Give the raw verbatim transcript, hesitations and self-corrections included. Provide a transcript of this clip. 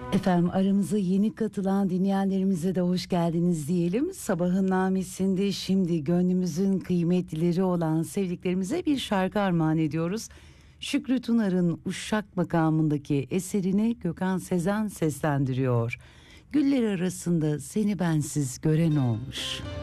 Efendim aramıza yeni katılan dinleyenlerimize de hoş geldiniz diyelim. Sabahın namesinde şimdi gönlümüzün kıymetlileri olan sevdiklerimize bir şarkı armağan ediyoruz. Şükrü Tunar'ın Uşak makamındaki eserini Gökhan Sezen seslendiriyor. Güller arasında seni bensiz gören olmuş.